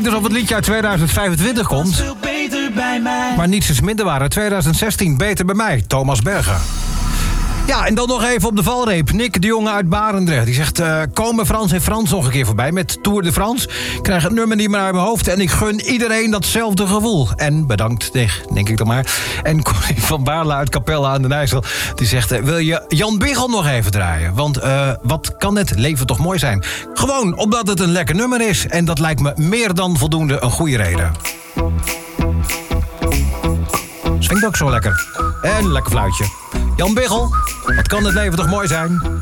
lijkt dus of het liedje uit 2025 komt. Maar niets is minder waar. 2016, Beter bij mij, Thomas Berger. Ja, en dan nog even op de valreep. Nick de Jonge uit Barendrecht. Die zegt, komen Frans en Frans nog een keer voorbij met Tour de France. Ik krijg het nummer niet meer uit mijn hoofd en ik gun iedereen datzelfde gevoel. En bedankt, denk ik dan maar. En Corrie van Baarle uit Capelle aan den IJssel. Die zegt, wil je Jan Biggel nog even draaien? Want wat kan het leven toch mooi zijn? Gewoon omdat het een lekker nummer is. En dat lijkt me meer dan voldoende een goede reden. Swingt ook zo lekker. En een lekker fluitje. Jan Biggel, wat kan het leven toch mooi zijn?